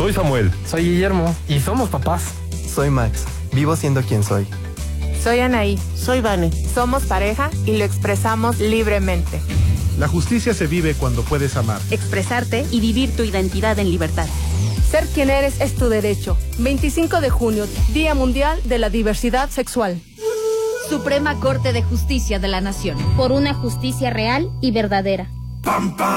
Soy Samuel. Soy Guillermo y somos papás. Soy Max. Vivo siendo quien soy. Soy Anaí. Soy Vane. Somos pareja y lo expresamos libremente. La justicia se vive cuando puedes amar, expresarte y vivir tu identidad en libertad. Ser quien eres es tu derecho. 25 de junio, Día Mundial de la Diversidad Sexual. Suprema Corte de Justicia de la Nación. Por una justicia real y verdadera.